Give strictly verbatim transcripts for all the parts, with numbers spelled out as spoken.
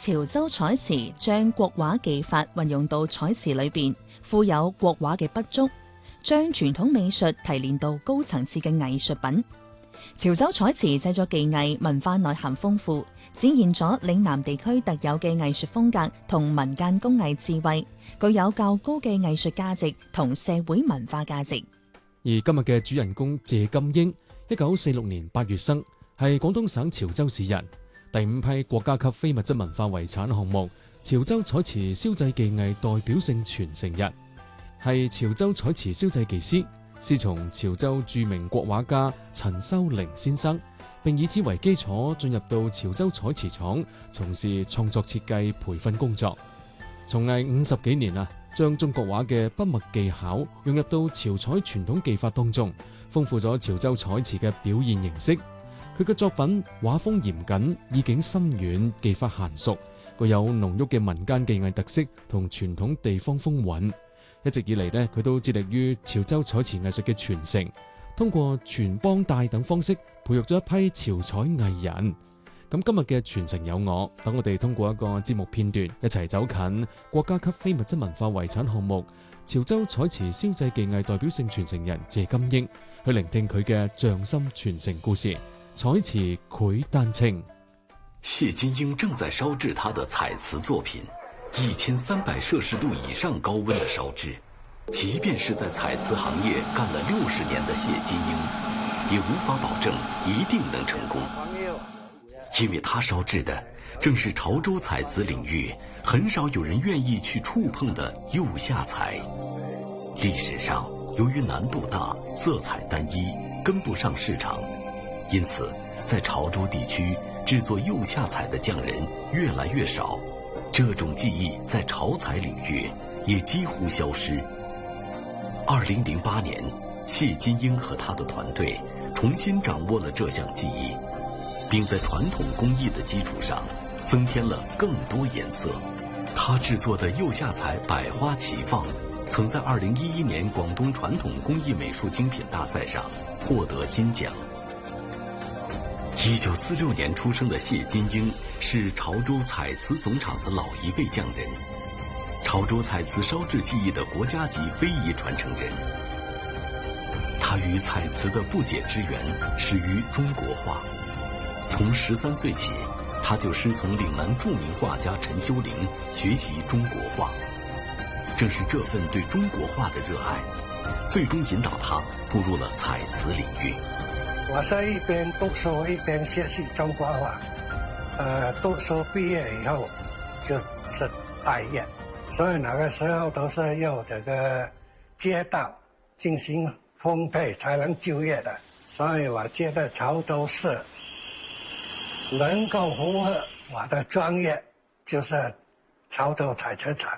潮州彩瓷將國畫技法運用到彩瓷裏邊，富有國畫嘅筆觸，將傳統美術提煉到高層次嘅藝術品。潮州彩瓷製作技藝文化內涵豐富，展現咗嶺南地區特有嘅藝術風格同民間工藝智慧，具有較高嘅藝術價值同社會文化價值。 而今日嘅主人公謝金英，一九四六年八月生，係廣東省潮州市人。第五批國家級非物質文化遺產項目潮州彩瓷燒製技藝代表性傳承人，係潮州彩瓷燒製技師，師從潮州著名國畫家陳修齡先生，並以此為基礎進入到潮州彩瓷廠從事創作設計培訓工作。從藝五十幾年啊，將中國畫嘅筆墨技巧融入到潮彩傳統技法當中，豐富咗潮州彩瓷嘅表現形式。佢嘅作品畫風嚴謹，意境深遠，技法嫻熟，具有濃郁嘅民間技藝特色同傳統地方風韻。一直以嚟呢，佢都致力於潮州彩瓷藝術嘅傳承，通過傳幫帶等方式培育咗一批潮彩藝人。咁今日嘅傳承有我，等我哋通過一個節目片段，一齊走近國家級非物質文化遺產項目潮州彩瓷燒製技藝代表性傳承人謝金英，去聆聽佢嘅匠心傳承故事。彩瓷繪丹青， 謝金英正在燒製他的彩瓷作品，一千三百攝氏度以上高溫的燒製，即便是在彩瓷行業幹了六十年的謝金英，也無法保證一定能成功，因為他燒製的正是潮州彩瓷領域很少有人願意去觸碰的釉下彩。歷史上，由於難度大，色彩單一，跟不上市場。因此，在潮州地區製作釉下彩的匠人越來越少，這種技藝在潮彩領域也幾乎消失。二零零八年，謝金英和他的團隊重新掌握了這項技藝，並在傳統工藝的基礎上增添了更多顏色。他製作的釉下彩百花齊放，曾在二零一一年廣東傳統工藝美術精品大賽上獲得金獎。一九四六年出生的謝金英是潮州彩瓷總廠的老一輩匠人，潮州彩瓷燒製技藝的國家級非遺傳承人。他與彩瓷的不解之緣始於中國畫。從十三歲起，他就師從嶺南著名畫家陳修齡學習中國畫。正是這份對中國畫的熱愛，最終引導他步入了彩瓷領域。 我是一邊讀書一邊學習中國畫，呃，讀書畢業以後就是待業，所以那個時候都是要這個街道進行分配才能就業的，所以我覺得潮州市能夠符合我的專業，就是潮州彩瓷廠。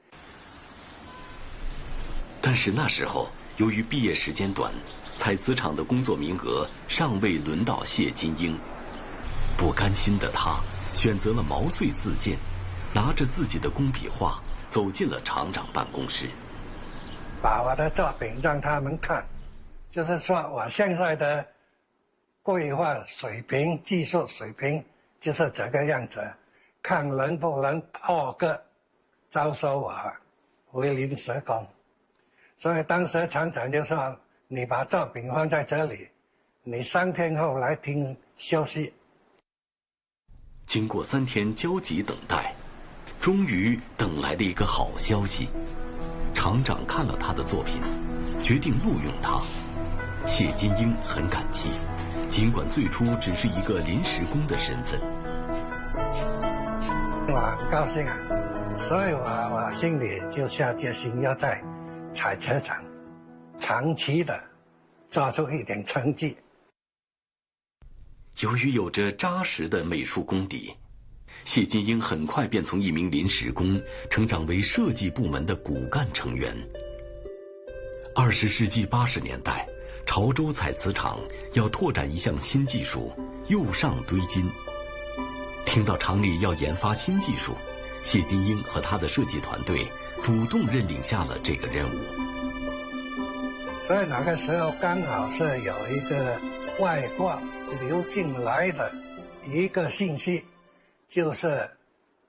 但是那時候由於畢業時間短，彩瓷廠的工作名額尚未輪到謝金英，不甘心的他選擇了毛遂自薦，拿着自己的工筆畫走進了廠長辦公室， 把我的作品讓他們看，就是說我現在的繪畫水平、技術水平就是這個樣子，看能不能破格招收我為臨時工。所以當時廠長就說，你把作品放在這裏，你三天後來聽消息。 經過三天焦急等待，終於等來了一個好消息。廠長看了他的作品，決定錄用他。謝金英很感激，儘管最初只是一個臨時工的身份。 我很高興啊，所以我我心裡就下決心要在彩瓷廠長期的做出一點成績。 由於有着扎實的美術功底，謝金英很快便從一名臨時工成長為設計部門的骨幹成員。二十世紀八十年代，潮州彩瓷廠要拓展一項新技術——釉上堆金。聽到廠裡要研發新技術，謝金英和他的設計團隊主動認領下了這個任務。 所以那個時候剛好是有一個外國流進來的一個信息，就是